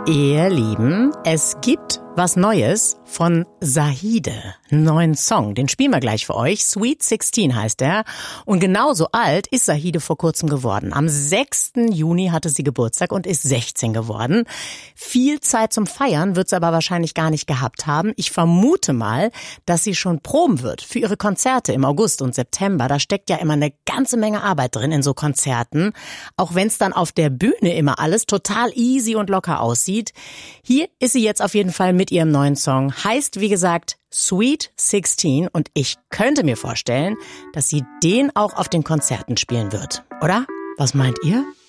Ihr Lieben, es gibt was Neues von Zahide. Einen neuen Song, den spielen wir gleich für euch. Sweet 16 heißt er. Und genauso alt ist Zahide vor kurzem geworden. Am 6. Juni hatte sie Geburtstag und ist 16 geworden. Viel Zeit zum Feiern wird sie aber wahrscheinlich gar nicht gehabt haben. Ich vermute mal, dass sie schon proben wird für ihre Konzerte im August und September. Da steckt ja immer eine ganze Menge Arbeit drin in so Konzerten. Auch wenn es dann auf der Bühne immer alles total easy und locker aussieht. Hier ist sie jetzt auf jeden Fall mit ihrem neuen Song. Heißt, wie gesagt, Sweet 16 und ich könnte mir vorstellen, dass sie den auch auf den Konzerten spielen wird. Oder? Was meint ihr?